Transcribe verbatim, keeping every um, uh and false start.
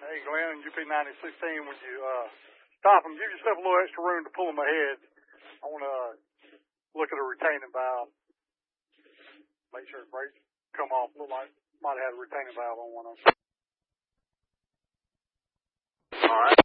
Hey, Glenn, U P ninety sixteen, when you uh, stop them, give yourself a little extra room to pull them ahead. I want to uh, look at a retaining valve. Make sure the brakes come off. Look like might have had a retaining valve on one of them. All right.